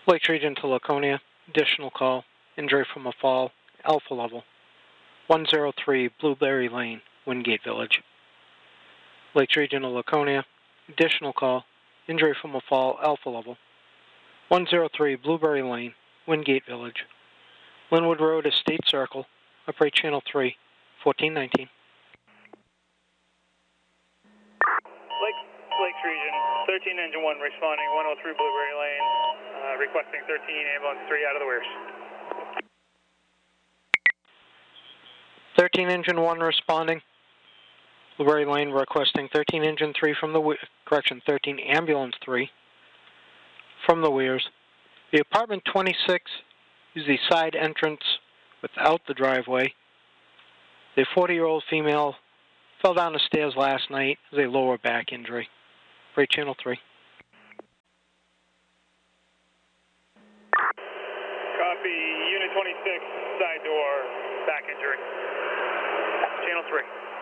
Lakes Region to Laconia, additional call, injury from a fall, Alpha level. 103 Blueberry Lane, Wingate Village. Lakes Region to Laconia, additional call, injury from a fall, Alpha level. 103 Blueberry Lane, Wingate Village. Linwood Road, Estate Circle, operate Channel 3, 1419. Lakes Region, 13 Engine 1 responding, 103 Blueberry Lane, requesting 13 Ambulance 3 out of the weirs. 13 Engine 1 responding. Blueberry Lane requesting 13 Engine 3 from the, 13 Ambulance 3 from the weirs. The apartment 26 is the side entrance without the driveway. The 40-year-old female fell down the stairs last night with a lower back injury. Freight Channel 3. Copy, Unit 26, side door, back injury. Channel 3.